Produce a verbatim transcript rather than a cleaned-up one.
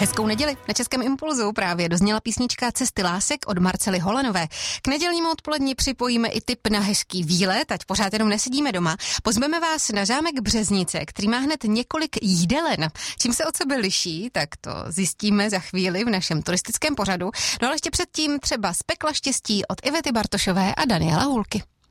Hezkou neděli. Na Českém impulzu právě dozněla písnička Cesty lásek od Marcely Holanové. K nedělnímu odpoledni připojíme i tip na hezký výlet, ať pořád jenom nesedíme doma. Pozveme vás na zámek Březnice, který má hned několik jídelen. Čím se od sebe liší, tak to zjistíme za chvíli v našem turistickém pořadu. No ale ještě předtím třeba z pekla štěstí od Ivety Bartošové a Daniela Hulky.